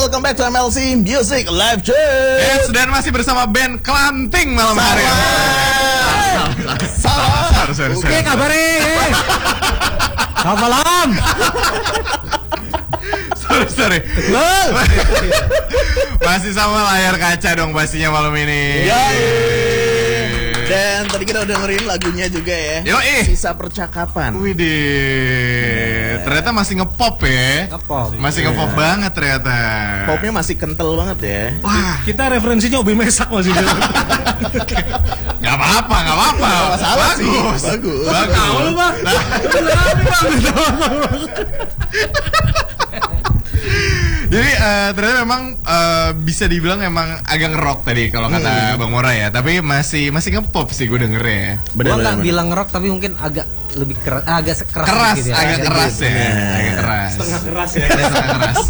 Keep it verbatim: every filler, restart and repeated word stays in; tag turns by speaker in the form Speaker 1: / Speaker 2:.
Speaker 1: welcome back to M L C Music Live Check.
Speaker 2: Yes, dan masih bersama band Klanting malam hari ini.
Speaker 1: Salah.
Speaker 3: Oke, kabarnya. Selamat malam.
Speaker 2: Sorry, sorry. Masih sama layar kaca dong pastinya malam ini.
Speaker 1: Dan tadi kita udah dengerin lagunya juga ya.
Speaker 2: Yoi.
Speaker 1: Sisa Percakapan.
Speaker 2: Widih, ternyata masih ngepop ya.
Speaker 3: Ngepop.
Speaker 2: Masih ngepop banget ternyata.
Speaker 1: Popnya masih kental banget ya.
Speaker 2: Wah,
Speaker 3: Kita referensinya Obi Mesak masih.
Speaker 2: nggak apa-apa, nggak apa-apa.
Speaker 1: Nggak masalah sih.
Speaker 2: Bagus,
Speaker 1: Bagus.
Speaker 2: bagus.
Speaker 3: Tahu lu, Bang.
Speaker 2: Jadi uh, ternyata memang uh, bisa dibilang emang agak ngerok tadi kalau kata
Speaker 1: Hmm.
Speaker 2: Bang Mora ya, tapi masih masih ngepop sih gue denger ya.
Speaker 3: Gua nggak bilang rock tapi mungkin agak lebih keras, agak keras,
Speaker 2: Keras,
Speaker 3: sedikit ya.
Speaker 2: agak keras ya,
Speaker 1: Nah.
Speaker 2: agak keras.
Speaker 3: Setengah keras ya.
Speaker 2: Setengah keras.